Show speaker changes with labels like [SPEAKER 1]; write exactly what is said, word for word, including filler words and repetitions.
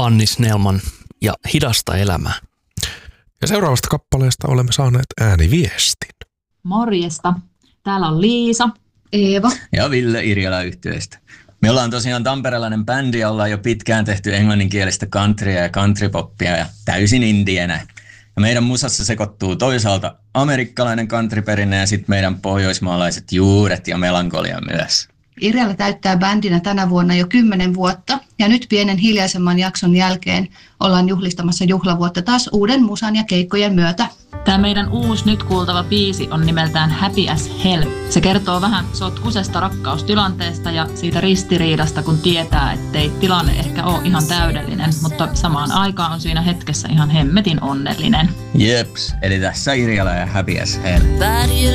[SPEAKER 1] Anni Snellman ja Hidasta elämää.
[SPEAKER 2] Ja seuraavasta kappaleesta olemme saaneet ääniviestin.
[SPEAKER 3] Morjesta. Täällä on Liisa, Eeva
[SPEAKER 4] ja Ville Irjala yhtyeestä. Me ollaan tosiaan tamperelainen bändi ja ollaan jo pitkään tehty englanninkielistä countrya ja countrypoppia ja täysin indienä. Ja meidän musassa sekoittuu toisaalta amerikkalainen countryperinne ja sitten meidän pohjoismaalaiset juuret ja melankolia myös.
[SPEAKER 5] Irjala täyttää bändinä tänä vuonna jo kymmenen vuotta ja nyt pienen hiljaisemman jakson jälkeen ollaan juhlistamassa juhlavuotta taas uuden musan ja keikkojen myötä.
[SPEAKER 3] Tämä meidän uusi nyt kuultava biisi on nimeltään Happy as Hell. Se kertoo vähän sotkusesta rakkaustilanteesta ja siitä ristiriidasta, kun tietää, ettei tilanne ehkä ole ihan täydellinen, mutta samaan aikaan on siinä hetkessä ihan hemmetin onnellinen.
[SPEAKER 4] Jeps, eli tässä Irjala ja Happy as Hell.